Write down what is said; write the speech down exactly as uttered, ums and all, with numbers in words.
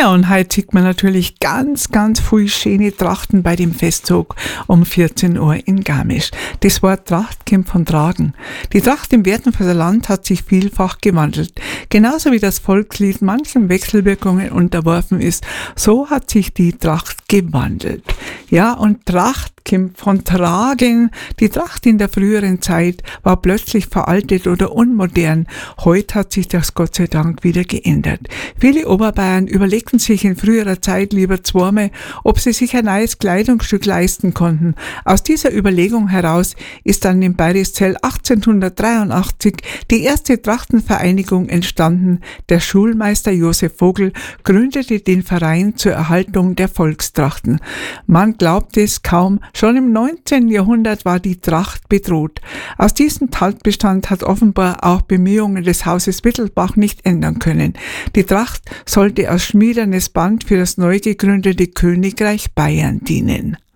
Ja, und heute sieht man natürlich ganz, ganz viele schöne Trachten bei dem Festzug um vierzehn Uhr in Garmisch. Das Wort Tracht kommt von Tragen. Die Tracht im Werdenfelser Land hat sich vielfach gewandelt. Genauso wie das Volkslied manchen Wechselwirkungen unterworfen ist, so hat sich die Tracht gewandelt. Ja, und Tracht kommt von Tragen. Die Tracht in der früheren Zeit war plötzlich veraltet oder unmodern. Heute hat sich das Gott sei Dank wieder geändert. Viele Oberbayern überlegten sich in früherer Zeit lieber zweimal, ob sie sich ein neues Kleidungsstück leisten konnten. Aus dieser Überlegung heraus ist dann in Bayriszell achtzehnhundertdreiundachtzig die erste Trachtenvereinigung entstanden. Der Schulmeister Josef Vogel gründete den Verein zur Erhaltung der Volkstrachten. Man glaubt es kaum, schon im neunzehnten Jahrhundert war die Tracht bedroht. Aus diesem Tatbestand hat offenbar auch Bemühungen des Hauses Wittelsbach nicht ändern können. Die Tracht sollte als schmiedenes Band für das neu gegründete Königreich Bayern dienen.